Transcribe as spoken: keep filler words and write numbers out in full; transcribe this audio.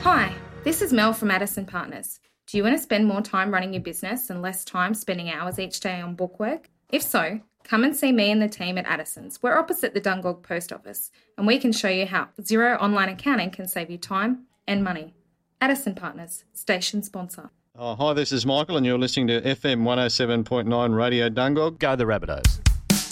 Hi, this is Mel from Addison Partners. Do you want to spend more time running your business and less time spending hours each day on bookwork? If so, come and see me and the team at Addison's. We're opposite the Dungog Post Office, and we can show you how Xero Online Accounting can save you time and money. Addison Partners, station sponsor. Oh, hi, this is Michael, and you're listening to F M one oh seven point nine Radio Dungog. Go the Rabbitohs.